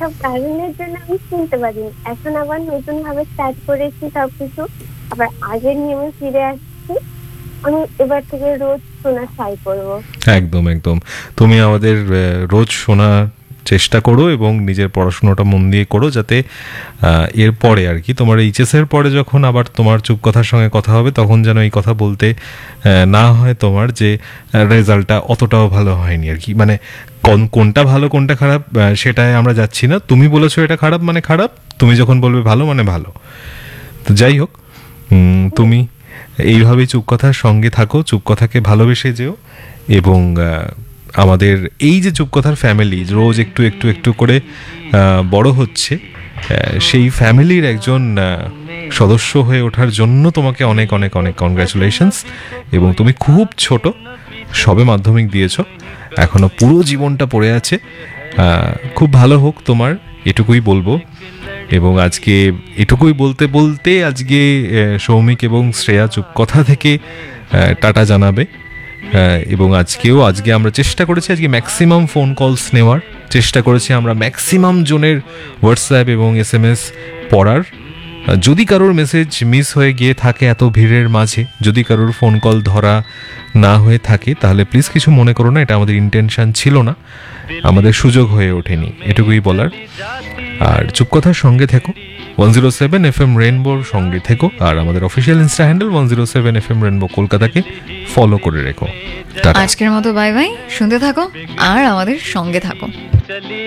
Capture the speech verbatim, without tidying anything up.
এইসব কারণের জন্য আমি শুনতে পারিনি। এখন আবার নতুন ভাবে স্টার্ট করেছি সবকিছু, আবার আগের নিয়মে ফিরে আসছি। আমি এবার থেকে রোজ শোনার ট্রাই করবো। একদম একদম তুমি আমাদের আহ, রোজ শোনার চেষ্টা করো এবং নিজের পড়াশোনাটা মন দিয়ে করো, যাতে আহ, এরপরে আর কি তোমার এইচএস এর পরে যখন আবার তোমার চুপ কথার সঙ্গে কথা হবে তখন যেন এই কথা বলতে আহ, না হয় তোমার যে রেজাল্টটা অতটাও ভালো হয়নি আর কি। মানে কোন- কোনটা ভালো কোনটা খারাপ আহ, সেটাই আমরা যাচ্ছি না। তুমি বলেছো এটা খারাপ মানে খারাপ, তুমি যখন বলবে ভালো মানে ভালো। তো যাই হোক, উম, তুমি এইভাবেই চুপ কথার সঙ্গে থাকো, চুপ কথাকে ভালোবেসে যেও এবং আহ, আমাদের এই যে চুপ কথার ফ্যামিলি রোজ একটু একটু একটু করে আহ, বড় হচ্ছে, আহ, সেই ফ্যামিলির একজন আহ, সদস্য হয়ে ওঠার জন্য তোমাকে অনেক অনেক অনেক কনগ্রাচুলেশনস। এবং তুমি খুব ছোট, সবে মাধ্যমিক দিয়েছো, এখনো পুরো জীবনটা পড়ে আছে। আহ, খুব ভালো হোক তোমার, এটুকুই বলবো। এবং আজকে এটুকুই বলতে বলতে আজকে আহ, সৌমিক এবং শ্রেয়া চুপ কথা থেকে আহ, টাটা জানাবে। আহ, এবং আজকেও আজকে আমরা চেষ্টা করেছি আজকে ম্যাক্সিমাম ফোন কলস নেওয়ার চেষ্টা করেছি আমরা, ম্যাক্সিমাম জনের হোয়াটসঅ্যাপ এবং এস এম এস পড়ার। আহ, যদি কারোর মেসেজ মিস হয়ে গিয়ে থাকে এত ভিড়ের মাঝে, যদি কারোর ফোন কল ধরা না হয়ে থাকে, তাহলে প্লিজ কিছু মনে করো না, এটা আমাদের ইন্টেনশন ছিল না, আমাদের সুযোগ হয়ে ওঠেনি, এটুকুই বলার। আর চুপ কথার সঙ্গে থেকো, one zero seven F M রেনবোর সঙ্গে থেকো, আর আমাদের official Insta handle one zero seven F M rainbow কলকাতাকে ফলো করে রেখো। টাটা। আজকের মতো বাই বাই, শুনতে থাকো আর আমাদের সঙ্গে থাকো।